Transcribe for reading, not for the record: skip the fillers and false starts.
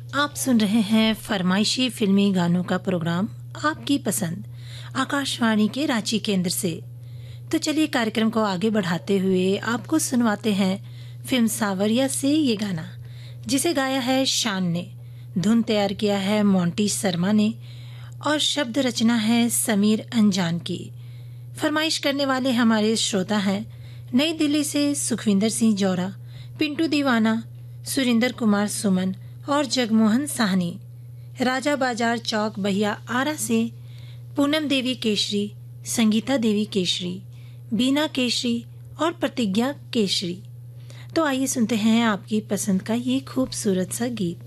आप सुन रहे हैं फरमाइशी फिल्मी गानों का प्रोग्राम आपकी पसंद आकाशवाणी के रांची केंद्र से। तो चलिए कार्यक्रम को आगे बढ़ाते हुए आपको सुनवाते हैं फिल्म सावरिया से ये गाना, जिसे गाया है शान ने, धुन तैयार किया है मोंटी शर्मा ने और शब्द रचना है समीर अंजान की। फरमाइश करने वाले हमारे श्रोता हैं नई दिल्ली से सुखविंदर सिंह जौरा, पिंटू दीवाना, सुरिंदर कुमार सुमन और जगमोहन साहनी। राजा बाजार चौक बहिया आरा से पूनम देवी केशरी, संगीता देवी केशरी, बीना केशरी और प्रतिज्ञा केशरी। तो आइए सुनते हैं आपकी पसंद का ये खूबसूरत सा गीत।